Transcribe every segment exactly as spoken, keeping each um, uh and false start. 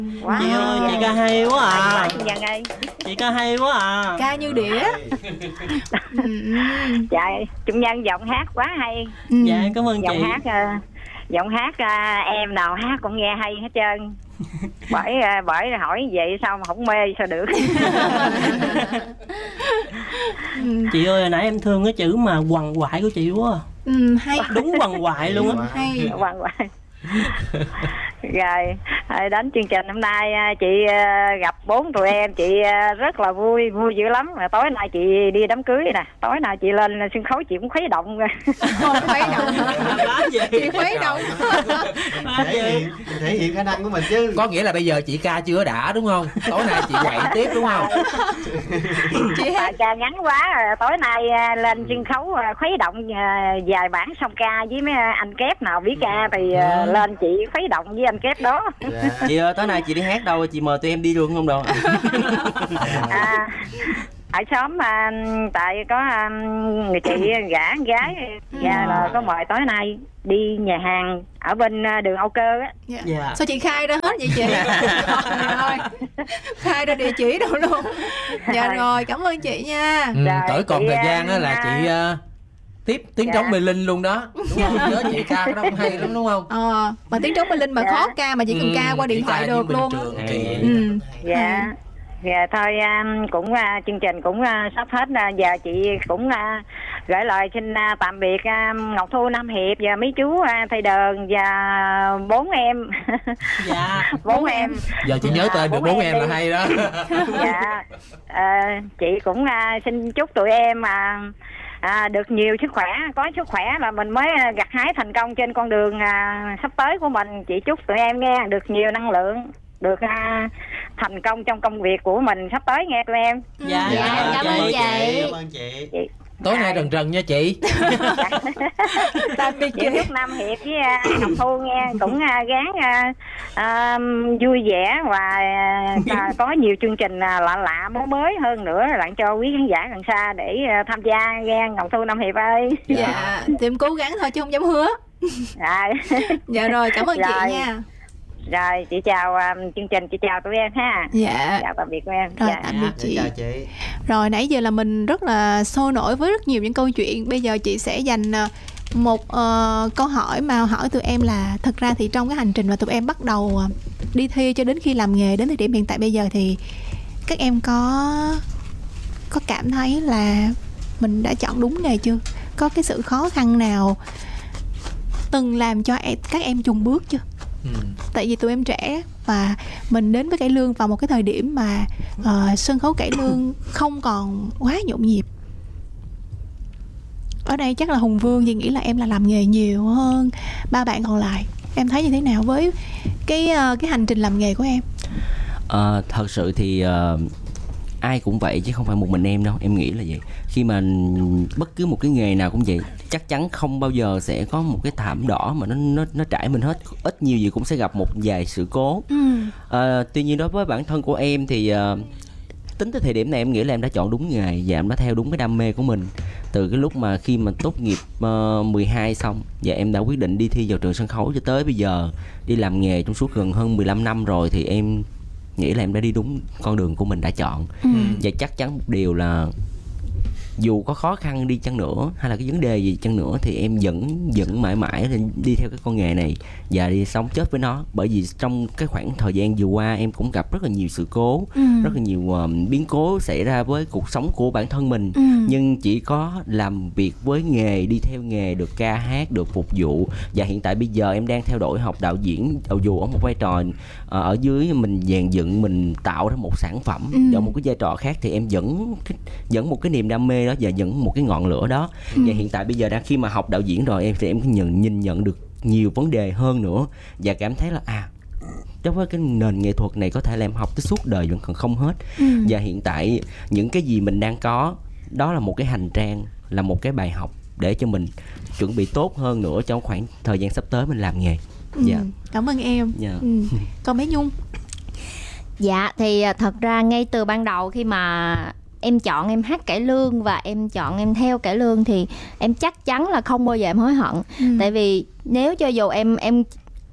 Wow. Chị ơi, chị ca hay quá à. Nhân ơi. Chị ca hay quá à. Ca như đĩa. Dạ, Trung Nhân giọng hát quá hay. Ừ. Dạ em cảm ơn Giọng chị. hát uh, giọng hát uh, em nào hát cũng nghe hay hết trơn. Bởi uh, bởi hỏi vậy sao mà không mê sao được. Chị ơi, hồi nãy em thương cái chữ mà quằn quại của chị quá. Ừ, hay. Đúng quằn quại luôn á. Hay. Quằn quại. Rồi đến chương trình hôm nay chị gặp bốn tụi em, chị rất là vui vui dữ lắm. Tối nay chị đi đám cưới nè, tối nay chị lên sân khấu chị cũng khuấy động. Khuấy động. Chị khuấy động. thể hiện thể hiện khả năng của mình chứ. Có nghĩa là bây giờ chị ca chưa đã đúng không? Tối nay chị quậy tiếp đúng không? Chị hát ca ngắn quá, tối nay lên sân khấu khuấy động vài bản song ca với mấy anh kép nào biết ca thì lên chị khuấy động với anh kép đó. Dạ. Chị ơi, tối nay chị đi hát đâu, chị mời tụi em đi luôn không đâu? À, ở xóm mà tại có người chị gả con gái và là có mời tối nay đi nhà hàng ở bên đường Âu Cơ á. Dạ. Dạ. Sao chị khai ra hết vậy chị? Rồi, khai ra địa chỉ đâu luôn. Dạ rồi, cảm ơn chị nha. Ừ, cỡ còn thời gian á là chị uh, tiếp tiếng dạ. trống Mê Linh luôn đó, đúng không? Nhớ chị ca cái đó cũng hay lắm đúng không? Ờ, mà tiếng trống Mê Linh mà dạ. khó ca mà chỉ cần ừ, ca qua điện thoại được luôn. Ừ. Dạ. Dạ thôi cũng chương trình cũng sắp hết, giờ chị cũng gửi lời xin tạm biệt Ngọc Thu, Nam Hiệp và mấy chú thầy Đờn và bốn em. Dạ. Bốn em. Giờ chị nhớ tên được bốn em là hay đó. Dạ. À, chị cũng xin chúc tụi em mà À, được nhiều sức khỏe, có sức khỏe là mình mới gặt hái thành công trên con đường à, sắp tới của mình. Chị chúc tụi em nghe được nhiều năng lượng, được à, thành công trong công việc của mình sắp tới nghe tụi em. Dạ, dạ, dạ cảm ơn chị. chị. Cảm ơn chị. chị. Tối nay trần trần nha chị. Tạm biệt chị. Chúc Nam Hiệp với uh, Ngọc Thu nghe cũng uh, gán uh, uh, vui vẻ và uh, có nhiều chương trình uh, lạ lạ mới mới hơn nữa lại cho quý khán giả gần xa để uh, tham gia nghe Ngọc Thu, Nam Hiệp ơi. Dạ, thì em cố gắng thôi chứ không dám hứa. Dạ. Dạ rồi, cảm ơn rồi. Chị nha. Rồi, chị chào um, chương trình, chị chào tụi em ha. Dạ. Chào tạm biệt tụi em. Rồi, dạ. tạm biệt chị. Chào chị. Rồi, nãy giờ là mình rất là sôi nổi với rất nhiều những câu chuyện. Bây giờ chị sẽ dành một uh, câu hỏi mà hỏi tụi em là thật ra thì trong cái hành trình mà tụi em bắt đầu đi thi cho đến khi làm nghề đến thời điểm hiện tại bây giờ thì các em có có cảm thấy là mình đã chọn đúng nghề chưa? Có cái sự khó khăn nào từng làm cho em, các em chùn bước chưa? Ừ. Tại vì tụi em trẻ và mình đến với cải lương vào một cái thời điểm mà uh, sân khấu cải lương không còn quá nhộn nhịp. Ở đây chắc là Hùng Vương thì nghĩ là em là làm nghề nhiều hơn ba bạn còn lại. Em thấy như thế nào với cái uh, cái hành trình làm nghề của em? Uh, thật sự thì uh, ai cũng vậy chứ không phải một mình em đâu. Em nghĩ là vậy. Khi mà bất cứ một cái nghề nào cũng vậy, chắc chắn không bao giờ sẽ có một cái thảm đỏ mà nó nó nó trải mình hết. Ít nhiều gì cũng sẽ gặp một vài sự cố. Ừ. À, tuy nhiên đối với bản thân của em thì uh, tính tới thời điểm này em nghĩ là em đã chọn đúng nghề và em đã theo đúng cái đam mê của mình. Từ cái lúc mà khi mà tốt nghiệp uh, mười hai xong và em đã quyết định đi thi vào trường sân khấu cho tới bây giờ đi làm nghề trong suốt gần hơn mười lăm năm rồi thì em nghĩ là em đã đi đúng con đường của mình đã chọn. Ừ. Và chắc chắn một điều là dù có khó khăn đi chăng nữa hay là cái vấn đề gì chăng nữa thì em vẫn vẫn mãi mãi đi theo cái con nghề này và đi sống chết với nó. Bởi vì trong cái khoảng thời gian vừa qua em cũng gặp rất là nhiều sự cố, ừ. rất là nhiều uh, biến cố xảy ra với cuộc sống của bản thân mình. Ừ. Nhưng chỉ có làm việc với nghề, đi theo nghề, được ca hát, được phục vụ. Và hiện tại bây giờ em đang theo đuổi học đạo diễn, dù ở một vai trò uh, ở dưới mình dàn dựng, mình tạo ra một sản phẩm. Ừ. Ở một cái vai trò khác thì em vẫn vẫn một cái niềm đam mê đó và vẫn một cái ngọn lửa đó. Ừ. Và hiện tại bây giờ đã khi mà học đạo diễn rồi em thì em nhìn nhìn nhận được nhiều vấn đề hơn nữa và cảm thấy là à đối với cái nền nghệ thuật này có thể là em học tới suốt đời vẫn còn không hết. Ừ. Và hiện tại những cái gì mình đang có đó là một cái hành trang, là một cái bài học để cho mình chuẩn bị tốt hơn nữa trong khoảng thời gian sắp tới mình làm nghề. Ừ. Dạ. Cảm ơn em. Dạ. Ừ. Còn bé Nhung? Dạ thì thật ra ngay từ ban đầu khi mà em chọn em hát cải lương và em chọn em theo cải lương thì em chắc chắn là không bao giờ em hối hận. Ừ. Tại vì nếu cho dù em em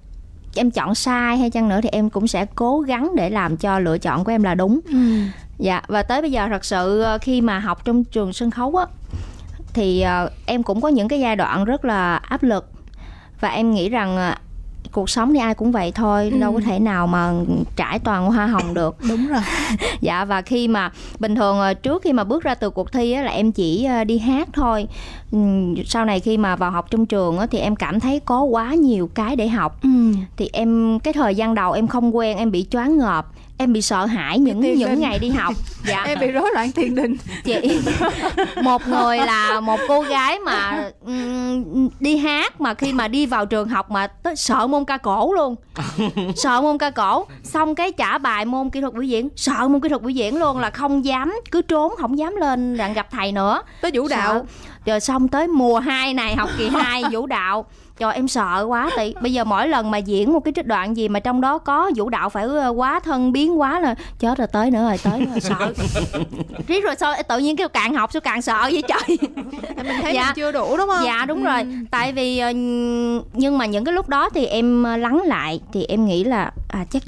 em chọn sai hay chăng nữa thì em cũng sẽ cố gắng để làm cho lựa chọn của em là đúng. Ừ. Dạ, và tới bây giờ thật sự khi mà học trong trường sân khấu á thì uh, em cũng có những cái giai đoạn rất là áp lực, và em nghĩ rằng uh, cuộc sống thì ai cũng vậy thôi, ừ. đâu có thể nào mà trải toàn hoa hồng được. Đúng rồi. Dạ, và khi mà bình thường trước khi mà bước ra từ cuộc thi á, là em chỉ đi hát thôi. Sau này khi mà vào học trong trường á, thì em cảm thấy có quá nhiều cái để học. Ừ. Thì em cái thời gian đầu em không quen, em bị choáng ngợp, em bị sợ hãi những những đình. ngày đi học. Dạ. Em bị rối loạn tiền đình. Chị một người là một cô gái mà um, đi hát mà khi mà đi vào trường học mà tới sợ môn ca cổ luôn. Sợ môn ca cổ, xong cái trả bài môn kỹ thuật biểu diễn, sợ môn kỹ thuật biểu diễn luôn, là không dám, cứ trốn không dám lên rằng gặp thầy nữa. Tới vũ đạo. Sợ. Rồi xong tới mùa hai này, học kỳ hai vũ đạo. Trời, em sợ quá. Tại bây giờ mỗi lần mà diễn một cái trích đoạn gì mà trong đó có vũ đạo phải quá thân biến quá là chết rồi, tới nữa rồi, tới nữa rồi, sợ. Riết rồi sao tự nhiên kêu càng học sao càng sợ vậy trời. Mình thấy dạ. mình chưa đủ đúng không? Dạ đúng ừ. rồi. Tại vì nhưng mà những cái lúc đó thì em lắng lại thì em nghĩ là à, chắc